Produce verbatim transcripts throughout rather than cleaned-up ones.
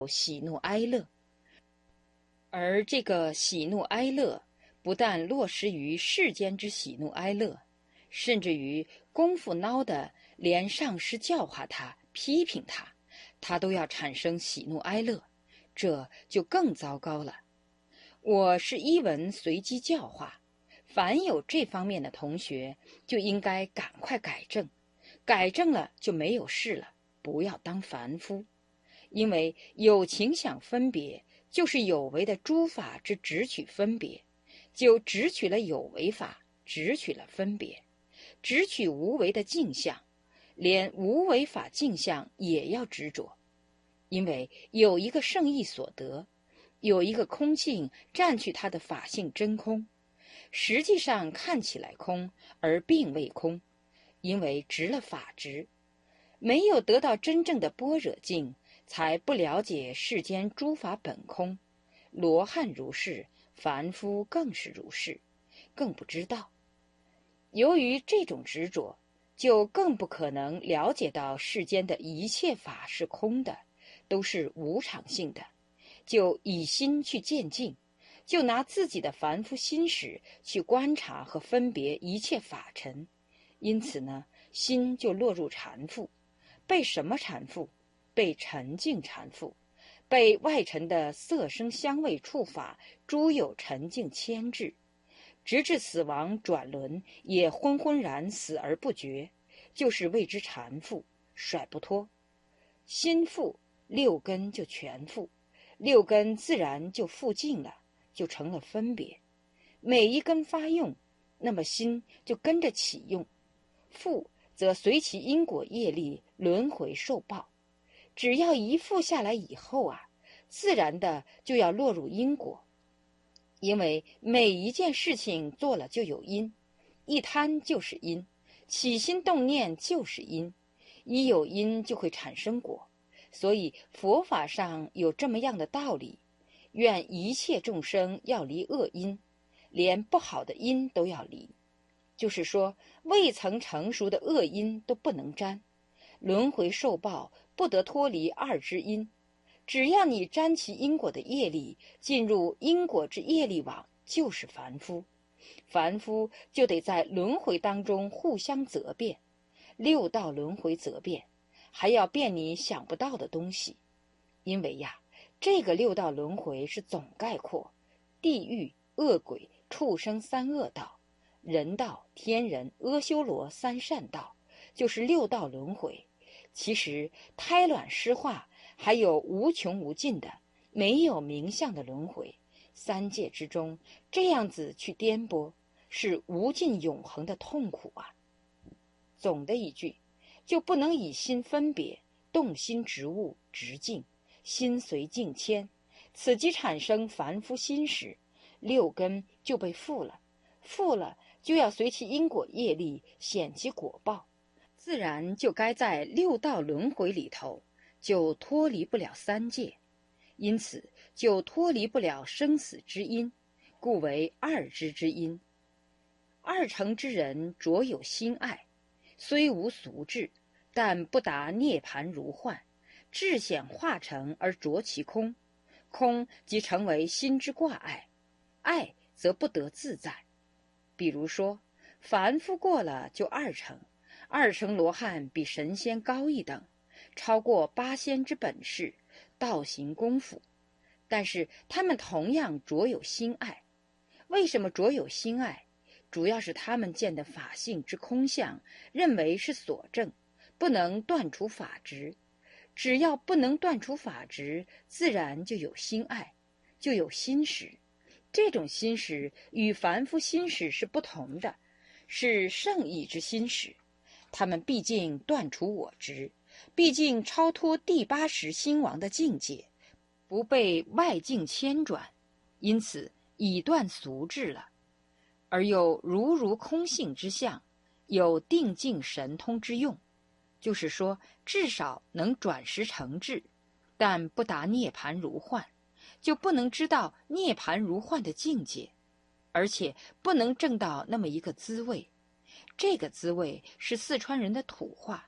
喜怒哀乐。而这个喜怒哀乐不但落实于世间之喜怒哀乐，甚至于功夫孬的连上师教化他、批评他，他都要产生喜怒哀乐，这就更糟糕了。我是依文随机教化，凡有这方面的同学就应该赶快改正，改正了就没有事了，不要当凡夫。因为有情想分别，就是有为的诸法之直取分别，就直取了有为法，直取了分别，直取无为的镜像，连无为法镜像也要执着。因为有一个圣意所得，有一个空性占据它的法性真空，实际上看起来空，而并未空，因为执了法执，没有得到真正的般若境，才不了解世间诸法本空。罗汉如是，凡夫更是如是，更不知道。由于这种执着，就更不可能了解到世间的一切法是空的，都是无常性的，就以心去见境，就拿自己的凡夫心识去观察和分别一切法尘，因此呢，心就落入缠缚。被什么缠缚？被尘境缠缚，被外尘的色声香味触法诸有尘境牵制，直至死亡转轮也昏昏然死而不觉，就是为之缠缚，甩不脱。心缚，六根就全缚，六根自然就缚尽了，就成了分别。每一根发用，那么心就跟着起用，缚则随其因果业力轮回受报。只要一缚下来以后啊，自然的就要落入因果。因为每一件事情做了就有因，一贪就是因，起心动念就是因，一有因就会产生果。所以佛法上有这么样的道理，愿一切众生要离恶因，连不好的因都要离。就是说，未曾成熟的恶因都不能沾，轮回受报不得脱离二之因。只要你沾其因果的业力，进入因果之业力网，就是凡夫。凡夫就得在轮回当中互相责辩，六道轮回责辩，还要辩你想不到的东西。因为呀，这个六道轮回是总概括，地狱、恶鬼、畜生三恶道，人道、天人、阿修罗三善道，就是六道轮回。其实胎卵湿化还有无穷无尽的没有名相的轮回，三界之中这样子去颠簸，是无尽永恒的痛苦啊。总的一句，就不能以心分别，动心执物执境，心随境迁，此即产生凡夫心识，六根就被缚了，缚了就要随其因果业力显其果报，自然就该在六道轮回里头，就脱离不了三界，因此就脱离不了生死之因，故为二支之因。二乘之人着有心爱，虽无俗智，但不达涅盘如幻，智显化成而着其空，空即成为心之挂碍，爱则不得自在。比如说，凡夫过了就二乘，二乘罗汉比神仙高一等，超过八仙之本事，道行功夫，但是他们同样着有心爱。为什么着有心爱？主要是他们见的法性之空相，认为是所证，不能断除法执。只要不能断除法执，自然就有心爱，就有心识。这种心识与凡夫心识是不同的，是圣意之心识。他们毕竟断除我执，毕竟超脱第八识心王的境界，不被外境牵转，因此已断俗智了，而又如如空性之相，有定境神通之用。就是说，至少能转识成智，但不达涅盘如幻，就不能知道涅盘如幻的境界，而且不能证到那么一个滋味。这个滋味是四川人的土话，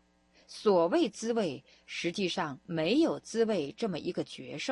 所谓滋味，实际上没有滋味这么一个绝受。